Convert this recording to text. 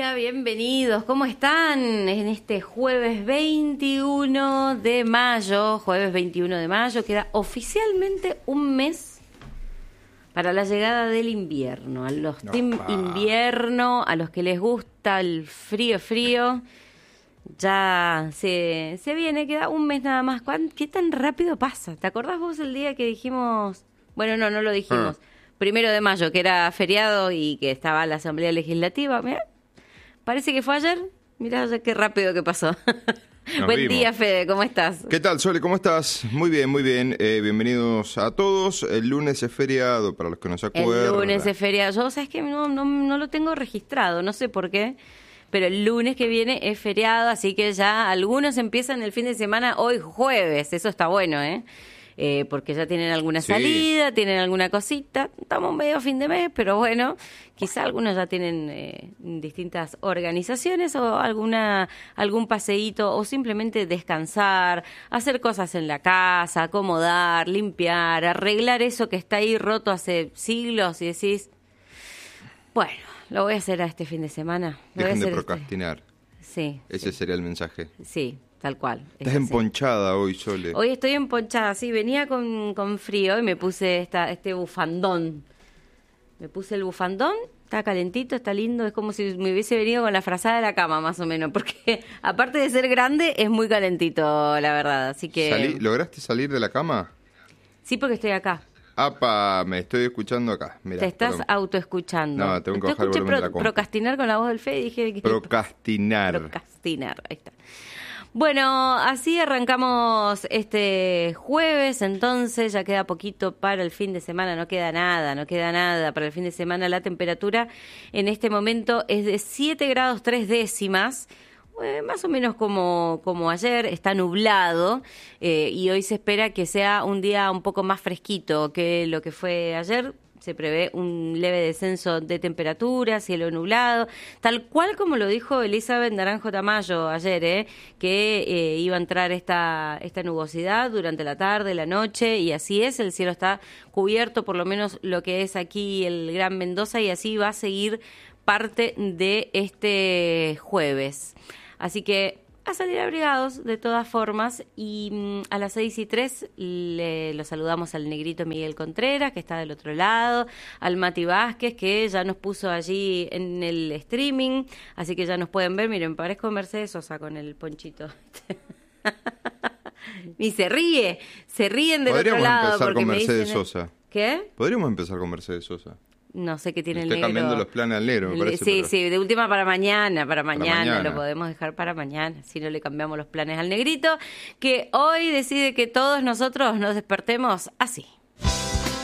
día, bienvenidos. ¿Cómo están en este jueves 21 de mayo? Jueves 21 de mayo, queda oficialmente un mes para la llegada del invierno. A los team invierno, a los que les gusta el frío, ya se viene, queda un mes nada más. ¿Qué tan rápido pasa? ¿Te acordás vos el día que dijimos? Bueno, no lo dijimos. 1 de mayo, que era feriado y que estaba la Asamblea Legislativa. Mirá, parece que fue ayer. Mirá qué rápido que pasó. Buen día, Fede, ¿cómo estás? ¿Qué tal, Sole? ¿Cómo estás? Muy bien, muy bien. Bienvenidos a todos. El lunes es feriado, para los que no se acuerdan. El lunes es feriado. Yo, ¿sabes qué? No lo tengo registrado, no sé por qué. Pero el lunes que viene es feriado, así que ya algunos empiezan el fin de semana hoy jueves. Eso está bueno, porque ya tienen alguna salida, tienen alguna cosita. Estamos medio fin de mes, pero bueno, quizá algunos ya tienen distintas organizaciones o algún paseíto o simplemente descansar, hacer cosas en la casa, acomodar, limpiar, arreglar eso que está ahí roto hace siglos y decís, bueno, lo voy a hacer a este fin de semana. Dejen de procrastinar. Sí. Ese sería el mensaje. Sí. Tal cual. Estás emponchada hoy, Sole. Hoy estoy emponchada, sí. Venía con frío y me puse este bufandón. Me puse el bufandón, está calentito, está lindo. Es como si me hubiese venido con la frazada de la cama, más o menos. Porque aparte de ser grande, es muy calentito, la verdad. Así que... ¿Lograste salir de la cama? Sí, porque estoy acá. ¡Apa! Me estoy escuchando acá. Mirá, te estás autoescuchando. No, tengo que bajar el volumen de la compu. Procrastinar con la voz del Fede y dije... Procrastinar, ahí está. Bueno, así arrancamos este jueves, entonces ya queda poquito para el fin de semana, no queda nada para el fin de semana. La temperatura en este momento es de 7 grados 3 décimas, más o menos como ayer, está nublado y hoy se espera que sea un día un poco más fresquito que lo que fue ayer. Se prevé un leve descenso de temperatura, cielo nublado, tal cual como lo dijo Elizabeth Naranjo Tamayo ayer, que iba a entrar esta nubosidad durante la tarde, la noche, y así es, el cielo está cubierto, por lo menos lo que es aquí el Gran Mendoza, y así va a seguir parte de este jueves. Así que a salir abrigados de todas formas, y a las 6:03 lo saludamos al negrito Miguel Contreras, que está del otro lado, al Mati Vázquez, que ya nos puso allí en el streaming, así que ya nos pueden ver. Miren, parezco Mercedes Sosa con el ponchito. Y se ríen del otro lado. Podríamos empezar con Mercedes Sosa. ¿Qué? Podríamos empezar con Mercedes Sosa. No sé qué tiene el negro. Está cambiando los planes al negro, me parece. Sí, de última para mañana, lo podemos dejar para mañana, si no le cambiamos los planes al negrito, que hoy decide que todos nosotros nos despertemos así.